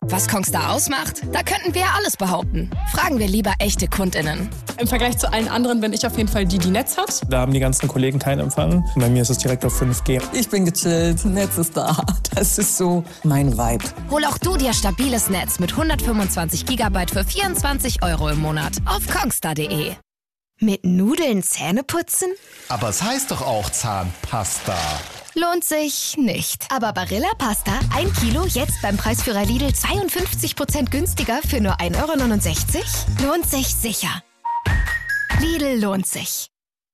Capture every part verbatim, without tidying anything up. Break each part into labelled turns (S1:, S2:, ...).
S1: Was Kongstar ausmacht? Da könnten wir ja alles behaupten. Fragen wir lieber echte KundInnen.
S2: Im Vergleich zu allen anderen bin ich auf jeden Fall die, die Netz hat.
S3: Da haben die ganzen Kollegen keinen Empfang. Bei mir ist es direkt auf fünf G.
S4: Ich bin gechillt, Netz ist da. Das ist so mein Vibe.
S1: Hol auch du dir stabiles Netz mit hundertfünfundzwanzig Gigabyte für vierundzwanzig Euro im Monat auf kongstar punkt de.
S5: Mit Nudeln Zähne putzen?
S6: Aber es heißt doch auch Zahnpasta.
S1: Lohnt sich nicht.
S5: Aber Barilla Pasta, ein Kilo, jetzt beim Preisführer Lidl zweiundfünfzig Prozent günstiger für nur ein Euro neunundsechzig? Lohnt sich sicher. Lidl lohnt sich.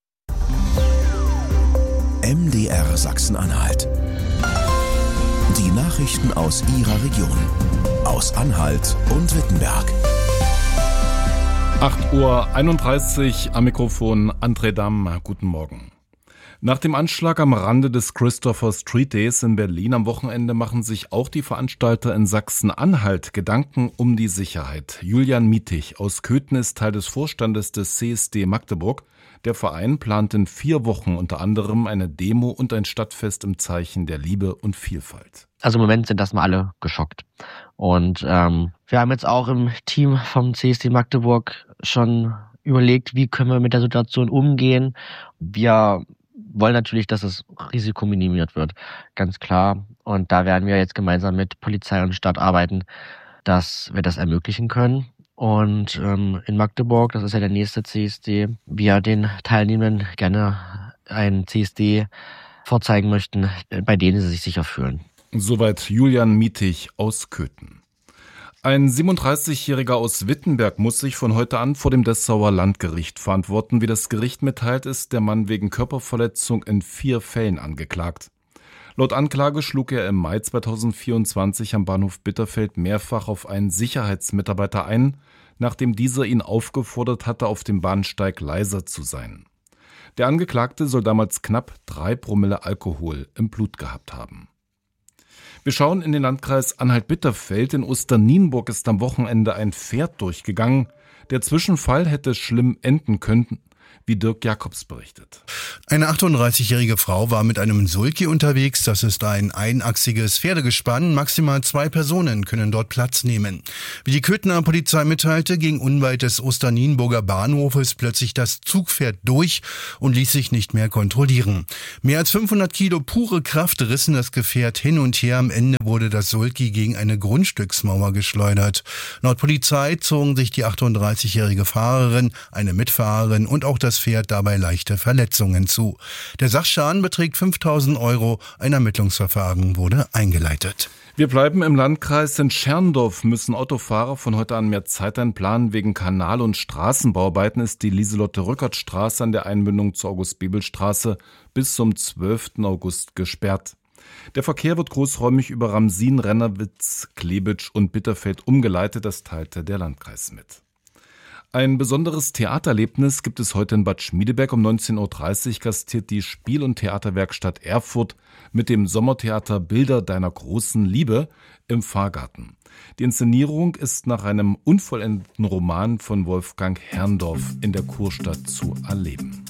S7: M D R Sachsen-Anhalt. Die Nachrichten aus Ihrer Region. Aus Anhalt und Wittenberg.
S8: acht Uhr einunddreißig am Mikrofon André Damm. Guten Morgen. Nach dem Anschlag am Rande des Christopher Street Days in Berlin am Wochenende machen sich auch die Veranstalter in Sachsen-Anhalt Gedanken um die Sicherheit. Julian Mietig aus Köthen ist Teil des Vorstandes des C S D Magdeburg. Der Verein plant in vier Wochen unter anderem eine Demo und ein Stadtfest im Zeichen der Liebe und Vielfalt.
S9: Also im Moment sind erstmal alle geschockt. Und ähm, wir haben jetzt auch im Team vom C S D Magdeburg schon überlegt, wie können wir mit der Situation umgehen. Wir wollen natürlich, dass das Risiko minimiert wird, ganz klar. Und da werden wir jetzt gemeinsam mit Polizei und Stadt arbeiten, dass wir das ermöglichen können. Und ähm, in Magdeburg, das ist ja der nächste C S D, wir den Teilnehmenden gerne einen C S D vorzeigen möchten, bei denen sie sich sicher fühlen.
S8: Soweit Julian Mietig aus Köthen. Ein siebenunddreißigjähriger aus Wittenberg muss sich von heute an vor dem Dessauer Landgericht verantworten. Wie das Gericht mitteilt, ist der Mann wegen Körperverletzung in vier Fällen angeklagt. Laut Anklage schlug er im Mai zweitausendvierundzwanzig am Bahnhof Bitterfeld mehrfach auf einen Sicherheitsmitarbeiter ein, nachdem dieser ihn aufgefordert hatte, auf dem Bahnsteig leiser zu sein. Der Angeklagte soll damals knapp drei Promille Alkohol im Blut gehabt haben. Wir schauen in den Landkreis Anhalt-Bitterfeld. In Osternienburg ist am Wochenende ein Pferd durchgegangen. Der Zwischenfall hätte schlimm enden können, wie Dirk Jakobs berichtet.
S10: Eine achtunddreißigjährige Frau war mit einem Sulky unterwegs. Das ist ein einachsiges Pferdegespann. Maximal zwei Personen können dort Platz nehmen. Wie die Köthener Polizei mitteilte, ging unweit des Osternienburger Bahnhofes plötzlich das Zugpferd durch und ließ sich nicht mehr kontrollieren. Mehr als fünfhundert Kilo pure Kraft rissen das Gefährt hin und her. Am Ende wurde das Sulky gegen eine Grundstücksmauer geschleudert. Laut Polizei zogen sich die achtunddreißigjährige Fahrerin, eine Mitfahrerin und auch das Pferd dabei leichte Verletzungen zu. Der Sachschaden beträgt fünftausend Euro. Ein Ermittlungsverfahren wurde eingeleitet.
S8: Wir bleiben im Landkreis. In Scherndorf müssen Autofahrer von heute an mehr Zeit einplanen. Wegen Kanal- und Straßenbauarbeiten ist die Lieselotte-Rückert-Straße an der Einmündung zur August-Bebel-Straße bis zum zwölften August gesperrt. Der Verkehr wird großräumig über Ramsin, Rennerwitz, Klebitsch und Bitterfeld umgeleitet. Das teilte der Landkreis mit. Ein besonderes Theatererlebnis gibt es heute in Bad Schmiedeberg. Um neunzehn Uhr dreißig gastiert die Spiel- und Theaterwerkstatt Erfurt mit dem Sommertheater Bilder deiner großen Liebe im Pfarrgarten. Die Inszenierung ist nach einem unvollendeten Roman von Wolfgang Herrndorf in der Kurstadt zu erleben.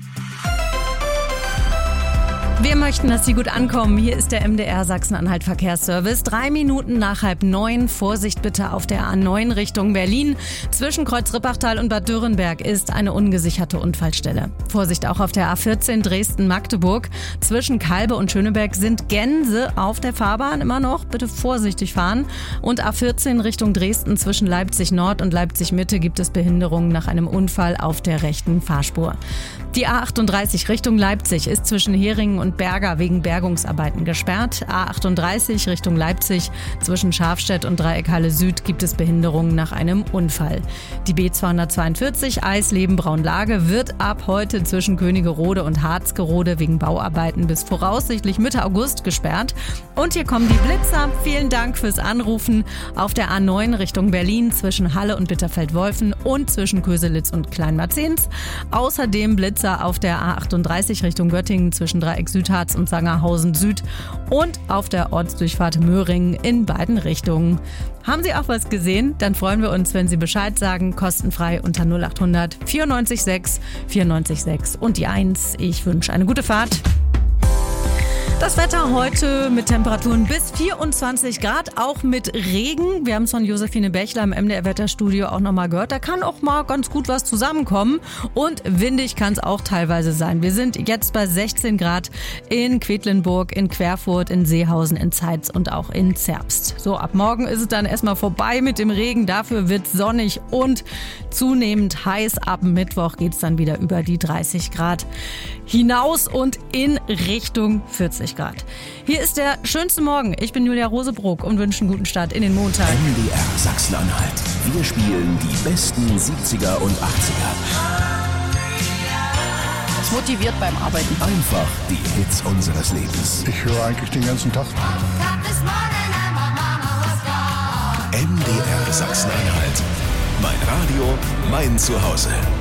S11: Wir möchten, dass Sie gut ankommen. Hier ist der M D R Sachsen-Anhalt Verkehrsservice. Drei Minuten nach halb neun. Vorsicht bitte auf der A neun Richtung Berlin. Zwischen Kreuz-Rippachtal und Bad Dürrenberg ist eine ungesicherte Unfallstelle. Vorsicht auch auf der A vierzehn Dresden-Magdeburg. Zwischen Kalbe und Schöneberg sind Gänse auf der Fahrbahn immer noch. Bitte vorsichtig fahren. Und A vierzehn Richtung Dresden zwischen Leipzig Nord und Leipzig Mitte gibt es Behinderungen nach einem Unfall auf der rechten Fahrspur. Die A achtunddreißig Richtung Leipzig ist zwischen Heringen und Berger wegen Bergungsarbeiten gesperrt. A achtunddreißig Richtung Leipzig zwischen Schafstedt und Dreieckhalle Süd gibt es Behinderungen nach einem Unfall. Die B zweihundertzweiundvierzig Eisleben-Braunlage wird ab heute zwischen Königerode und Harzgerode wegen Bauarbeiten bis voraussichtlich Mitte August gesperrt. Und hier kommen die Blitzer. Vielen Dank fürs Anrufen. Auf der A neun Richtung Berlin zwischen Halle und Bitterfeld-Wolfen und zwischen Köselitz und Kleinmarzens. Außerdem Blitzer auf der A achtunddreißig Richtung Göttingen zwischen Dreieck Südharz und Sangerhausen Süd und auf der Ortsdurchfahrt Möhringen in beiden Richtungen. Haben Sie auch was gesehen? Dann freuen wir uns, wenn Sie Bescheid sagen, kostenfrei unter null achthundert vierundneunzig sechs vierundneunzig sechs und die eins. Ich wünsche eine gute Fahrt. Das Wetter heute mit Temperaturen bis vierundzwanzig Grad, auch mit Regen. Wir haben es von Josephine Bächler im M D R-Wetterstudio auch nochmal gehört. Da kann auch mal ganz gut was zusammenkommen. Und windig kann es auch teilweise sein. Wir sind jetzt bei sechzehn Grad in Quedlinburg, in Querfurt, in Seehausen, in Zeitz und auch in Zerbst. So, ab morgen ist es dann erstmal vorbei mit dem Regen. Dafür wird sonnig und zunehmend heiß. Ab Mittwoch geht es dann wieder über die dreißig Grad hinaus und in Richtung vierzig Grad. Hier ist der schönste Morgen. Ich bin Julia Rosebrook und wünsche einen guten Start in den Montag.
S7: M D R Sachsen-Anhalt. Wir spielen die besten siebziger und achtziger.
S12: Das motiviert beim Arbeiten.
S7: Einfach die Hits unseres Lebens.
S13: Ich höre eigentlich den ganzen Tag.
S7: M D R Sachsen-Anhalt. Mein Radio, mein Zuhause.